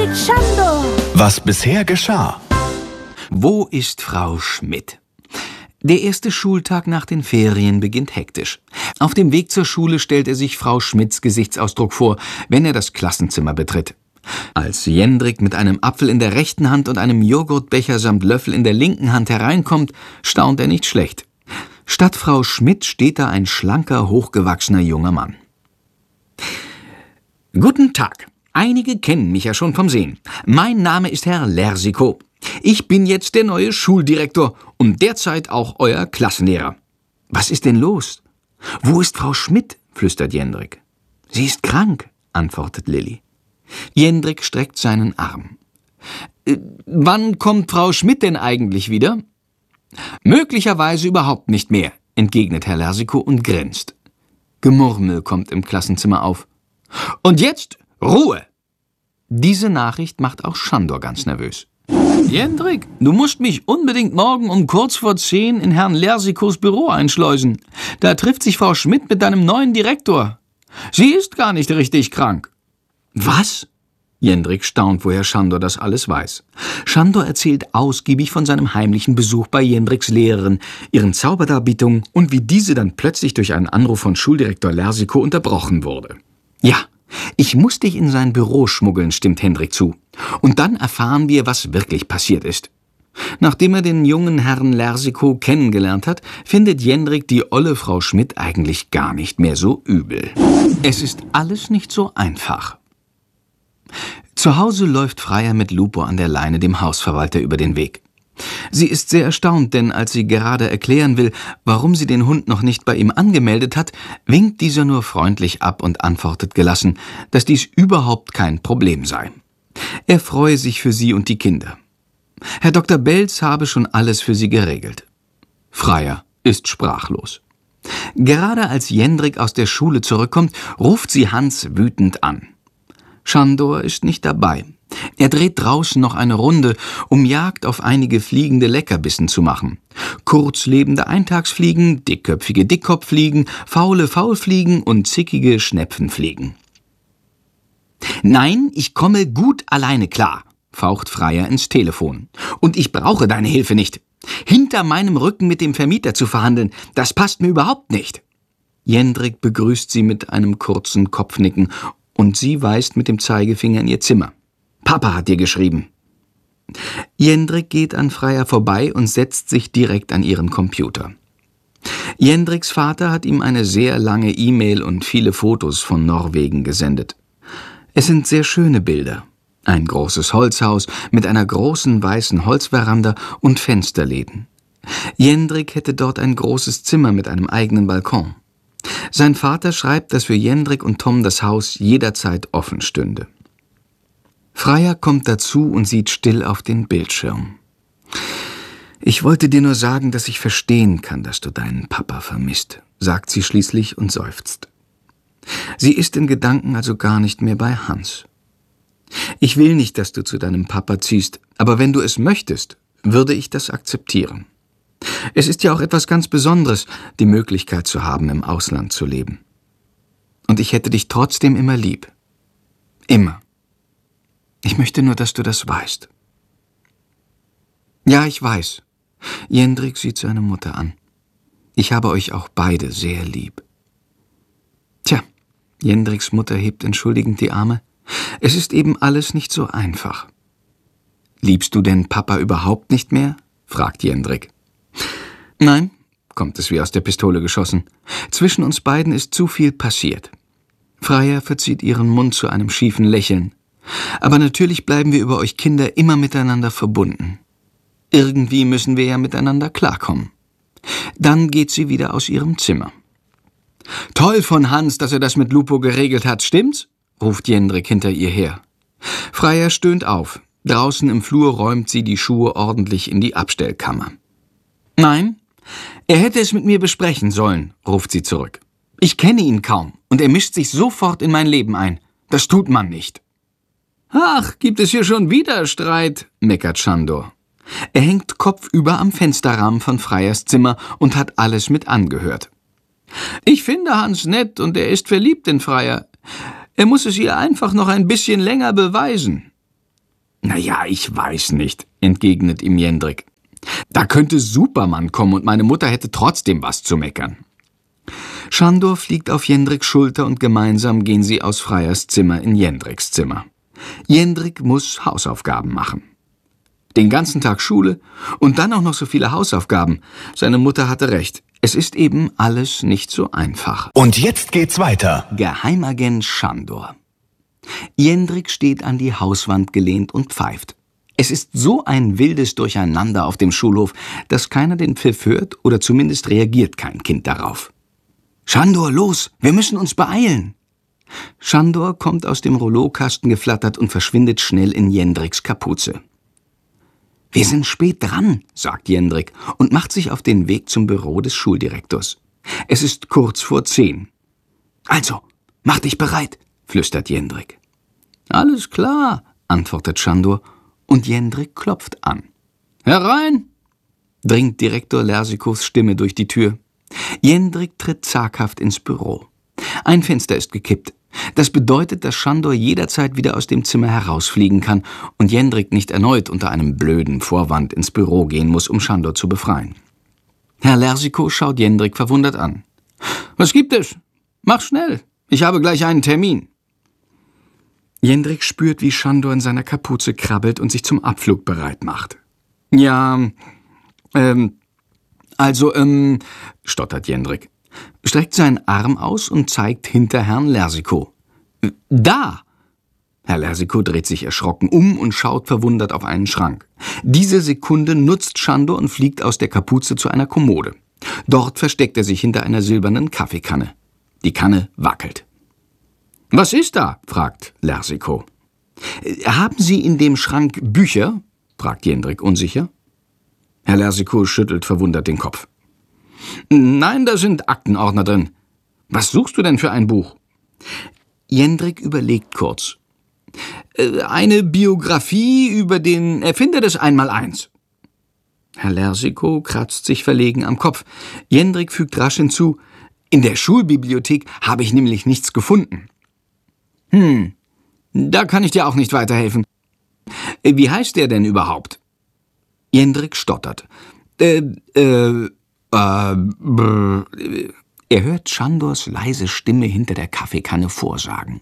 mit Schandor. Was bisher geschah. Wo ist Frau Schmidt? Der erste Schultag nach den Ferien beginnt hektisch. Auf dem Weg zur Schule stellt er sich Frau Schmidts Gesichtsausdruck vor, wenn er das Klassenzimmer betritt. Als Jendrik mit einem Apfel in der rechten Hand und einem Joghurtbecher samt Löffel in der linken Hand hereinkommt, staunt er nicht schlecht. Statt Frau Schmidt steht da ein schlanker, hochgewachsener junger Mann. Guten Tag. Einige kennen mich ja schon vom Sehen. Mein Name ist Herr Lersico. Ich bin jetzt der neue Schuldirektor und derzeit auch euer Klassenlehrer. Was ist denn los? Wo ist Frau Schmidt? Flüstert Jendrik. Sie ist krank, antwortet Lilli. Jendrik streckt seinen Arm. Wann kommt Frau Schmidt denn eigentlich wieder? Möglicherweise überhaupt nicht mehr, entgegnet Herr Lersico und grinst. Gemurmel kommt im Klassenzimmer auf. Und jetzt Ruhe! Diese Nachricht macht auch Schandor ganz nervös. Jendrik, du musst mich unbedingt morgen um kurz vor 10 in Herrn Lersicos Büro einschleusen. Da trifft sich Frau Schmidt mit deinem neuen Direktor. Sie ist gar nicht richtig krank. Was? Jendrik staunt, woher Schandor das alles weiß. Schandor erzählt ausgiebig von seinem heimlichen Besuch bei Jendriks Lehrerin, ihren Zauberdarbietungen und wie diese dann plötzlich durch einen Anruf von Schuldirektor Lersico unterbrochen wurde. Ja, ich muss dich in sein Büro schmuggeln, stimmt Hendrik zu. Und dann erfahren wir, was wirklich passiert ist. Nachdem er den jungen Herrn Lersico kennengelernt hat, findet Jendrik die olle Frau Schmidt eigentlich gar nicht mehr so übel. Es ist alles nicht so einfach. Zu Hause läuft Freya mit Lupo an der Leine dem Hausverwalter über den Weg. Sie ist sehr erstaunt, denn als sie gerade erklären will, warum sie den Hund noch nicht bei ihm angemeldet hat, winkt dieser nur freundlich ab und antwortet gelassen, dass dies überhaupt kein Problem sei. Er freue sich für sie und die Kinder. Herr Dr. Belz habe schon alles für sie geregelt. Freya ist sprachlos. Gerade als Jendrik aus der Schule zurückkommt, ruft sie Hans wütend an. Schandor ist nicht dabei. Er dreht draußen noch eine Runde, um Jagd auf einige fliegende Leckerbissen zu machen. Kurzlebende Eintagsfliegen, dickköpfige Dickkopffliegen, faule Faulfliegen und zickige Schnepfenfliegen. »Nein, ich komme gut alleine klar«, faucht Freya ins Telefon. »Und ich brauche deine Hilfe nicht. Hinter meinem Rücken mit dem Vermieter zu verhandeln, das passt mir überhaupt nicht.« Jendrik begrüßt sie mit einem kurzen Kopfnicken und sie weist mit dem Zeigefinger in ihr Zimmer. »Papa hat dir geschrieben.« Jendrik geht an Freya vorbei und setzt sich direkt an ihren Computer. Jendriks Vater hat ihm eine sehr lange E-Mail und viele Fotos von Norwegen gesendet. Es sind sehr schöne Bilder. Ein großes Holzhaus mit einer großen weißen Holzveranda und Fensterläden. Jendrik hätte dort ein großes Zimmer mit einem eigenen Balkon. Sein Vater schreibt, dass für Jendrik und Tom das Haus jederzeit offen stünde. Freya kommt dazu und sieht still auf den Bildschirm. »Ich wollte dir nur sagen, dass ich verstehen kann, dass du deinen Papa vermisst«, sagt sie schließlich und seufzt. Sie ist in Gedanken also gar nicht mehr bei Hans. »Ich will nicht, dass du zu deinem Papa ziehst, aber wenn du es möchtest, würde ich das akzeptieren. Es ist ja auch etwas ganz Besonderes, die Möglichkeit zu haben, im Ausland zu leben. Und ich hätte dich trotzdem immer lieb. Immer. Ich möchte nur, dass du das weißt.« »Ja, ich weiß.« Jendrik sieht seine Mutter an. »Ich habe euch auch beide sehr lieb.« Tja, Jendriks Mutter hebt entschuldigend die Arme. Es ist eben alles nicht so einfach. »Liebst du denn Papa überhaupt nicht mehr?« fragt Jendrik. »Nein«, kommt es wie aus der Pistole geschossen. »Zwischen uns beiden ist zu viel passiert.« Freya verzieht ihren Mund zu einem schiefen Lächeln. »Aber natürlich bleiben wir über euch Kinder immer miteinander verbunden. Irgendwie müssen wir ja miteinander klarkommen.« Dann geht sie wieder aus ihrem Zimmer. »Toll von Hans, dass er das mit Lupo geregelt hat, stimmt's?« ruft Jendrik hinter ihr her. Freya stöhnt auf. Draußen im Flur räumt sie die Schuhe ordentlich in die Abstellkammer. »Nein, er hätte es mit mir besprechen sollen«, ruft sie zurück. »Ich kenne ihn kaum und er mischt sich sofort in mein Leben ein. Das tut man nicht.« »Ach, gibt es hier schon wieder Streit?«, meckert Schandor. Er hängt kopfüber am Fensterrahmen von Freyas Zimmer und hat alles mit angehört. »Ich finde Hans nett und er ist verliebt in Freya. Er muss es ihr einfach noch ein bisschen länger beweisen.« »Na ja, ich weiß nicht«, entgegnet ihm Jendrik. »Da könnte Superman kommen und meine Mutter hätte trotzdem was zu meckern.« Sándor fliegt auf Jendriks Schulter und gemeinsam gehen sie aus Freyers Zimmer in Jendriks Zimmer. Jendrik muss Hausaufgaben machen. Den ganzen Tag Schule und dann auch noch so viele Hausaufgaben. Seine Mutter hatte recht. Es ist eben alles nicht so einfach. Und jetzt geht's weiter. Geheimagent Sándor. Jendrik steht an die Hauswand gelehnt und pfeift. Es ist so ein wildes Durcheinander auf dem Schulhof, dass keiner den Pfiff hört oder zumindest reagiert kein Kind darauf. »Sándor, los, wir müssen uns beeilen!« Sándor kommt aus dem Rouleaukasten geflattert und verschwindet schnell in Jendriks Kapuze. »Wir sind spät dran«, sagt Jendrik und macht sich auf den Weg zum Büro des Schuldirektors. Es ist kurz vor 10. »Also, mach dich bereit«, flüstert Jendrik. »Alles klar«, antwortet Sándor und Jendrik klopft an. »Herein«, dringt Direktor Lersikos Stimme durch die Tür. Jendrik tritt zaghaft ins Büro. Ein Fenster ist gekippt. Das bedeutet, dass Sándor jederzeit wieder aus dem Zimmer herausfliegen kann und Jendrik nicht erneut unter einem blöden Vorwand ins Büro gehen muss, um Sándor zu befreien. Herr Lersiko schaut Jendrik verwundert an. »Was gibt es? Mach schnell, ich habe gleich einen Termin.« Jendrik spürt, wie Sándor in seiner Kapuze krabbelt und sich zum Abflug bereit macht. »Ja, stottert Jendrik, streckt seinen Arm aus und zeigt hinter Herrn Lersiko. »Da!« Herr Lersiko dreht sich erschrocken um und schaut verwundert auf einen Schrank. Diese Sekunde nutzt Sándor und fliegt aus der Kapuze zu einer Kommode. Dort versteckt er sich hinter einer silbernen Kaffeekanne. Die Kanne wackelt. »Was ist da?« fragt Lersiko. »Haben Sie in dem Schrank Bücher?« fragt Jendrik unsicher. Herr Lersiko schüttelt verwundert den Kopf. »Nein, da sind Aktenordner drin. Was suchst du denn für ein Buch?« Jendrik überlegt kurz. »Eine Biografie über den Erfinder des Einmaleins.« Herr Lersiko kratzt sich verlegen am Kopf. Jendrik fügt rasch hinzu, »In der Schulbibliothek habe ich nämlich nichts gefunden.« Da kann ich dir auch nicht weiterhelfen. Wie heißt der denn überhaupt?« Jendrik stottert. Er hört Sándors leise Stimme hinter der Kaffeekanne vorsagen.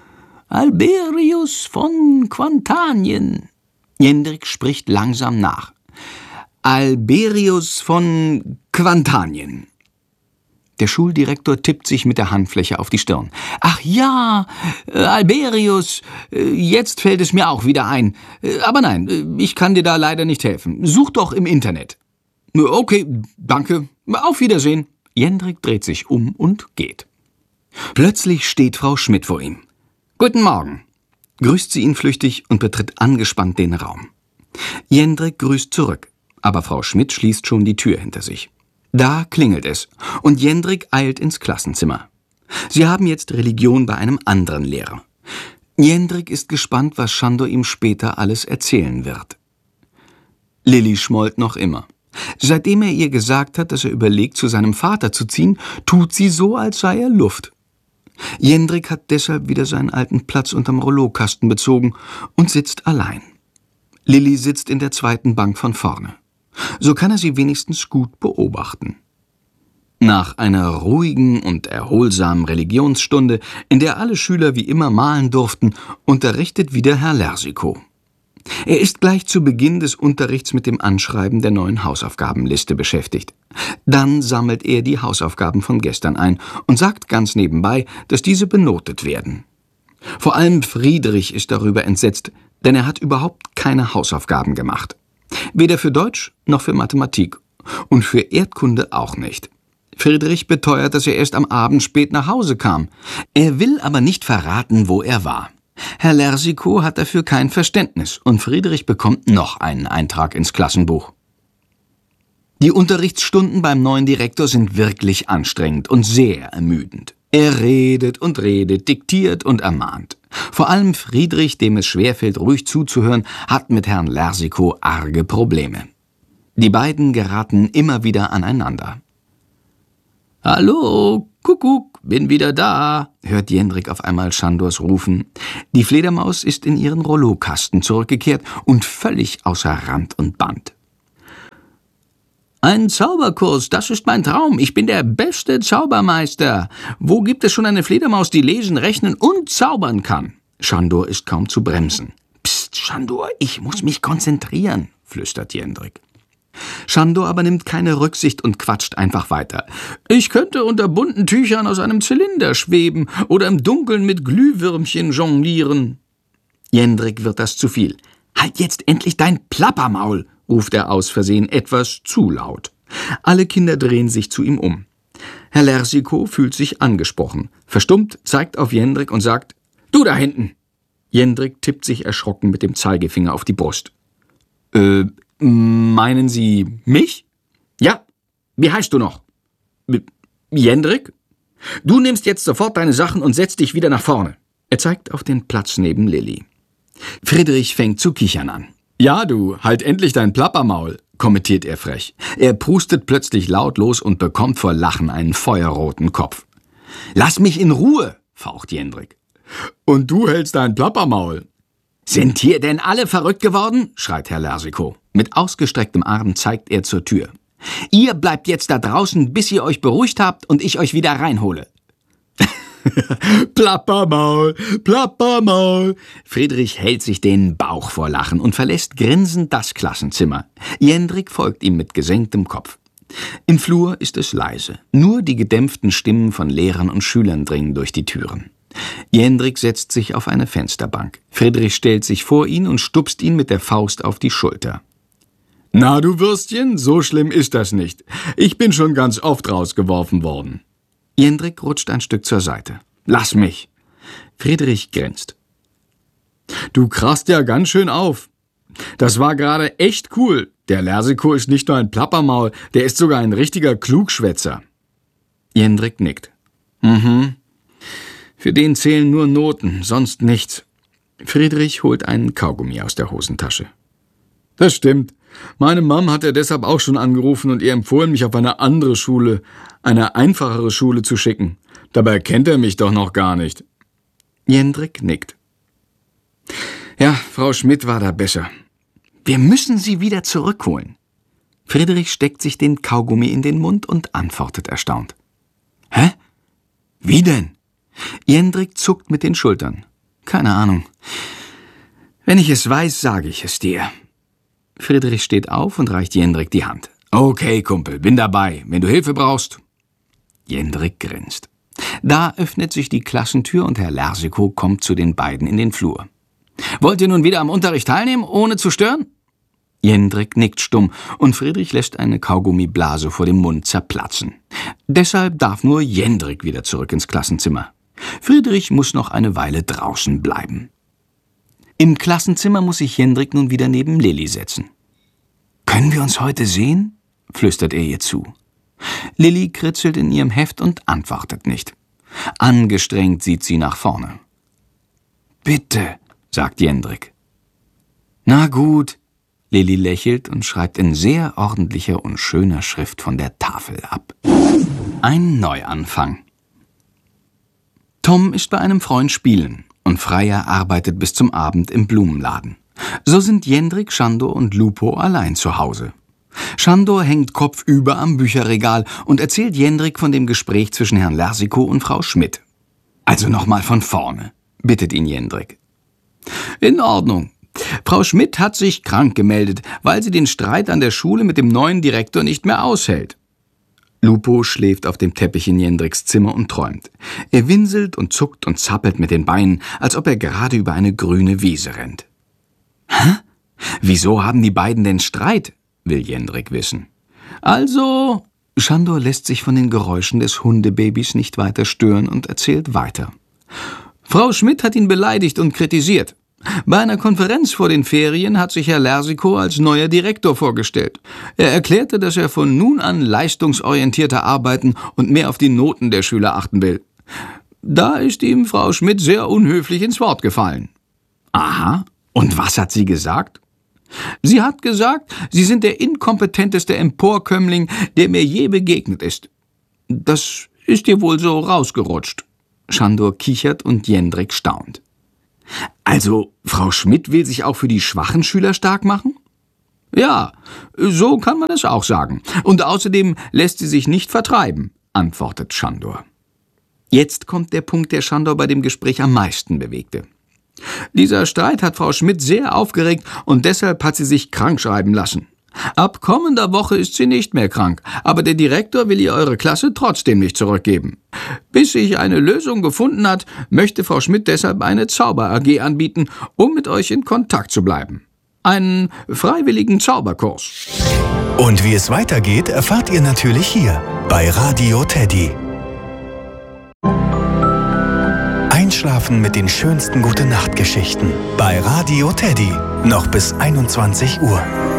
»Alberius von Quantanien.« Jendrik spricht langsam nach. »Alberius von Quantanien.« Der Schuldirektor tippt sich mit der Handfläche auf die Stirn. »Ach ja, Alberius, jetzt fällt es mir auch wieder ein. Aber nein, ich kann dir da leider nicht helfen. Such doch im Internet.« »Okay, danke. Auf Wiedersehen.« Jendrik dreht sich um und geht. Plötzlich steht Frau Schmidt vor ihm. »Guten Morgen«, grüßt sie ihn flüchtig und betritt angespannt den Raum. Jendrik grüßt zurück, aber Frau Schmidt schließt schon die Tür hinter sich. Da klingelt es und Jendrik eilt ins Klassenzimmer. Sie haben jetzt Religion bei einem anderen Lehrer. Jendrik ist gespannt, was Sándor ihm später alles erzählen wird. Lilli schmollt noch immer. Seitdem er ihr gesagt hat, dass er überlegt, zu seinem Vater zu ziehen, tut sie so, als sei er Luft. Jendrik hat deshalb wieder seinen alten Platz unterm Rouleaukasten bezogen und sitzt allein. Lilli sitzt in der zweiten Bank von vorne. So kann er sie wenigstens gut beobachten. Nach einer ruhigen und erholsamen Religionsstunde, in der alle Schüler wie immer malen durften, unterrichtet wieder Herr Lersiko. Er ist gleich zu Beginn des Unterrichts mit dem Anschreiben der neuen Hausaufgabenliste beschäftigt. Dann sammelt er die Hausaufgaben von gestern ein und sagt ganz nebenbei, dass diese benotet werden. Vor allem Friedrich ist darüber entsetzt, denn er hat überhaupt keine Hausaufgaben gemacht. Weder für Deutsch noch für Mathematik und für Erdkunde auch nicht. Friedrich beteuert, dass er erst am Abend spät nach Hause kam. Er will aber nicht verraten, wo er war. Herr Lersiko hat dafür kein Verständnis und Friedrich bekommt noch einen Eintrag ins Klassenbuch. Die Unterrichtsstunden beim neuen Direktor sind wirklich anstrengend und sehr ermüdend. Er redet und redet, diktiert und ermahnt. Vor allem Friedrich, dem es schwerfällt, ruhig zuzuhören, hat mit Herrn Lersiko arge Probleme. Die beiden geraten immer wieder aneinander. »Hallo, Kuckuck«, bin wieder da, hört Jendrik auf einmal Sándors rufen. Die Fledermaus ist in ihren Rollokasten zurückgekehrt und völlig außer Rand und Band. Ein Zauberkurs, das ist mein Traum. Ich bin der beste Zaubermeister. Wo gibt es schon eine Fledermaus, die lesen, rechnen und zaubern kann? Sándor ist kaum zu bremsen. Psst, Sándor, ich muss mich konzentrieren, flüstert Jendrik. Sándor aber nimmt keine Rücksicht und quatscht einfach weiter. Ich könnte unter bunten Tüchern aus einem Zylinder schweben oder im Dunkeln mit Glühwürmchen jonglieren. Jendrik wird das zu viel. Halt jetzt endlich dein Plappermaul, ruft er aus Versehen etwas zu laut. Alle Kinder drehen sich zu ihm um. Herr Lersikow fühlt sich angesprochen. Verstummt zeigt auf Jendrik und sagt, »Du da hinten!« Jendrik tippt sich erschrocken mit dem Zeigefinger auf die Brust. Meinen Sie mich? Ja. Wie heißt du noch? Jendrik? Du nimmst jetzt sofort deine Sachen und setzt dich wieder nach vorne. Er zeigt auf den Platz neben Lilli. Friedrich fängt zu kichern an. Ja, du, halt endlich dein Plappermaul, kommentiert er frech. Er prustet plötzlich laut los und bekommt vor Lachen einen feuerroten Kopf. Lass mich in Ruhe, faucht Jendrik. Und du hältst dein Plappermaul. Sind hier denn alle verrückt geworden? Schreit Herr Lersikow. Mit ausgestrecktem Arm zeigt er zur Tür. Ihr bleibt jetzt da draußen, bis ihr euch beruhigt habt und ich euch wieder reinhole. Plappermaul, Plappermaul. Friedrich hält sich den Bauch vor Lachen und verlässt grinsend das Klassenzimmer. Jendrik folgt ihm mit gesenktem Kopf. Im Flur ist es leise. Nur die gedämpften Stimmen von Lehrern und Schülern dringen durch die Türen. Jendrik setzt sich auf eine Fensterbank. Friedrich stellt sich vor ihn und stupst ihn mit der Faust auf die Schulter. Na, du Würstchen, so schlimm ist das nicht. Ich bin schon ganz oft rausgeworfen worden. Jendrik rutscht ein Stück zur Seite. Lass mich. Friedrich grinst. Du krachst ja ganz schön auf. Das war gerade echt cool. Der Lersikow ist nicht nur ein Plappermaul, der ist sogar ein richtiger Klugschwätzer. Jendrik nickt. Für den zählen nur Noten, sonst nichts. Friedrich holt einen Kaugummi aus der Hosentasche. Das stimmt. Meine Mom hat er deshalb auch schon angerufen und ihr empfohlen, mich auf eine andere Schule, eine einfachere Schule zu schicken. Dabei kennt er mich doch noch gar nicht. Jendrik nickt. Ja, Frau Schmidt war da besser. Wir müssen sie wieder zurückholen. Friedrich steckt sich den Kaugummi in den Mund und antwortet erstaunt. Hä? Wie denn? Jendrik zuckt mit den Schultern. Keine Ahnung. Wenn ich es weiß, sage ich es dir. Friedrich steht auf und reicht Jendrik die Hand. Okay, Kumpel, bin dabei, wenn du Hilfe brauchst. Jendrik grinst. Da öffnet sich die Klassentür und Herr Lersikow kommt zu den beiden in den Flur. Wollt ihr nun wieder am Unterricht teilnehmen, ohne zu stören? Jendrik nickt stumm und Friedrich lässt eine Kaugummiblase vor dem Mund zerplatzen. Deshalb darf nur Jendrik wieder zurück ins Klassenzimmer. Friedrich muss noch eine Weile draußen bleiben. Im Klassenzimmer muss sich Jendrik nun wieder neben Lilli setzen. »Können wir uns heute sehen?« flüstert er ihr zu. Lilli kritzelt in ihrem Heft und antwortet nicht. Angestrengt sieht sie nach vorne. »Bitte«, sagt Jendrik. »Na gut«, Lilli lächelt und schreibt in sehr ordentlicher und schöner Schrift von der Tafel ab. Ein Neuanfang. Tom ist bei einem Freund spielen und Freya arbeitet bis zum Abend im Blumenladen. So sind Jendrik, Sándor und Lupo allein zu Hause. Sándor hängt kopfüber am Bücherregal und erzählt Jendrik von dem Gespräch zwischen Herrn Lersikow und Frau Schmidt. Also nochmal von vorne, bittet ihn Jendrik. In Ordnung. Frau Schmidt hat sich krank gemeldet, weil sie den Streit an der Schule mit dem neuen Direktor nicht mehr aushält. Lupo schläft auf dem Teppich in Jendriks Zimmer und träumt. Er winselt und zuckt und zappelt mit den Beinen, als ob er gerade über eine grüne Wiese rennt. Hä? Wieso haben die beiden denn Streit? Will Jendrik wissen. Also, Sándor lässt sich von den Geräuschen des Hundebabys nicht weiter stören und erzählt weiter. Frau Schmidt hat ihn beleidigt und kritisiert. Bei einer Konferenz vor den Ferien hat sich Herr Lersikow als neuer Direktor vorgestellt. Er erklärte, dass er von nun an leistungsorientierter arbeiten und mehr auf die Noten der Schüler achten will. Da ist ihm Frau Schmidt sehr unhöflich ins Wort gefallen. Aha, und was hat sie gesagt? Sie hat gesagt, Sie sind der inkompetenteste Emporkömmling, der mir je begegnet ist. Das ist dir wohl so rausgerutscht. Schandor kichert und Jendrik staunt. Also, Frau Schmidt will sich auch für die schwachen Schüler stark machen? Ja, so kann man es auch sagen. Und außerdem lässt sie sich nicht vertreiben, antwortet Schandor. Jetzt kommt der Punkt, der Schandor bei dem Gespräch am meisten bewegte. Dieser Streit hat Frau Schmidt sehr aufgeregt und deshalb hat sie sich krankschreiben lassen. Ab kommender Woche ist sie nicht mehr krank, aber der Direktor will ihr eure Klasse trotzdem nicht zurückgeben. Bis sich eine Lösung gefunden hat, möchte Frau Schmidt deshalb eine Zauber-AG anbieten, um mit euch in Kontakt zu bleiben. Einen freiwilligen Zauberkurs. Und wie es weitergeht, erfahrt ihr natürlich hier bei Radio Teddy. Einschlafen mit den schönsten Gute-Nacht-Geschichten bei Radio Teddy. Noch bis 21 Uhr.